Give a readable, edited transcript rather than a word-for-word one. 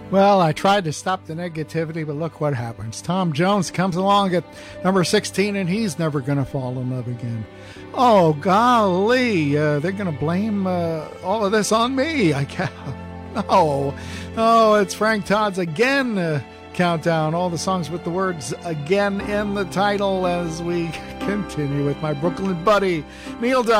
Well, I tried to stop the negativity, but look what happens. Tom Jones comes along at number 16, and he's never going to fall in love again. Oh, golly, they're going to blame all of this on me. I can't. No. Oh, it's Frank Todd's Again countdown. All the songs with the words again in the title as we continue with my Brooklyn buddy, Neil Diamond.